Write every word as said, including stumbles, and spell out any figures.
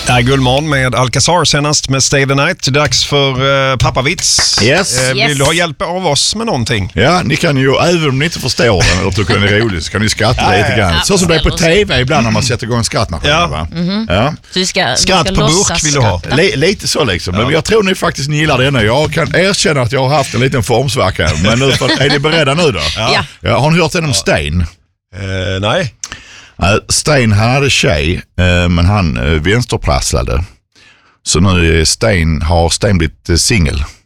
Det är Gullmorgon med Alcazar senast med Stay the Night. Dags för uh, pappavits. Yes. Uh, vill yes. du ha hjälp av oss med någonting? Ja, ni kan ju, även om ni inte förstår den eller tycker den är rolig, så kan ni skratta Ja, lite grann. ja. Så som det är på tv ibland när man sätter igång en skrattmaskin. Ja. Va? Mm-hmm. Ja. Så vi ska, Skratt vi på ska burk vill du ha. L- lite så liksom. Men jag tror ni faktiskt ni gillar denna. Jag kan erkänna att jag har haft en liten formsvacka. Men nu, för, är ni beredda nu då? Ja. Ja, har ni hört den om Stein? Uh, nej. Uh, Stein hade tjej, uh, men han uh, vänsterprasslade. Så nu är Stein, har Stein blivit uh, singel.